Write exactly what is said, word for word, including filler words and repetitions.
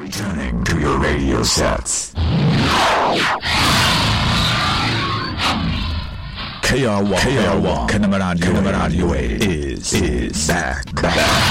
Returning to your radio sets. K R one, K R one, Kanama Radio is, is back, back.